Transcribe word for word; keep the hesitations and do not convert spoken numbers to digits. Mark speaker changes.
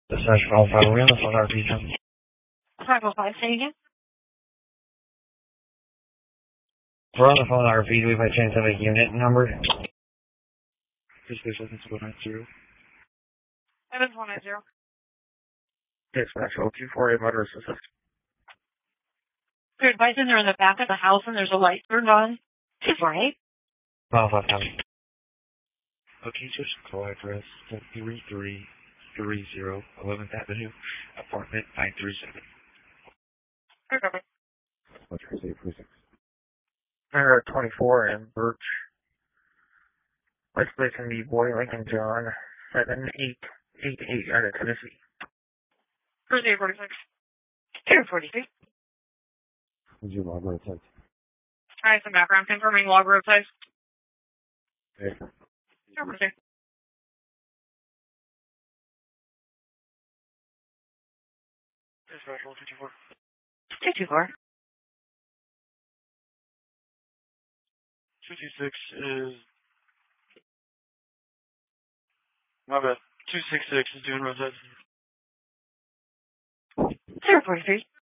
Speaker 1: This is five five. We're on the phone R V.
Speaker 2: five oh five, say again?
Speaker 1: We're on the phone R V. Do we by chance have a unit number?
Speaker 3: Dispatch seven four nine zero.
Speaker 2: seven four nine zero.
Speaker 3: Dispatch oh two four eight motor assistance.
Speaker 2: They're advising they're in the back of the house and there's a light turned on. two four eight.
Speaker 1: Oh, five five.
Speaker 3: Okay, just call address three three three zero eleventh Avenue, apartment nine three seven.
Speaker 2: Okay.
Speaker 3: What's your state precinct? Area twenty-four in Birch. West Basin B. Boy, Lincoln John, seven eight eight eight out of Tennessee.
Speaker 2: Thursday forty-six. two forty-three.
Speaker 3: Would you log road text?
Speaker 2: Try some background confirming log road size.
Speaker 3: Okay.
Speaker 2: two forty-three.
Speaker 3: Dispatch two two four.
Speaker 2: two two four.
Speaker 3: two two six is... My bad. two six six is doing road text.
Speaker 2: zero forty-three.